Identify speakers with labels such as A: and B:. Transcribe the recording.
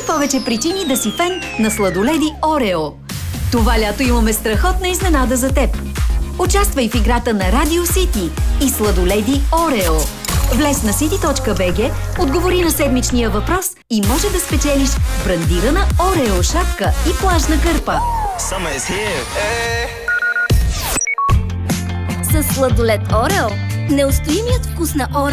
A: повече причини да си фен на сладоледи Орео. Това лято имаме страхотна изненада за теб. Участвай в играта на Радио Сити и сладоледи Орео. Влез на city.bg, отговори на седмичния въпрос и може да спечелиш брандирана Орео шапка и плажна кърпа.
B: С сладолед Орео неустоимият вкус на Орео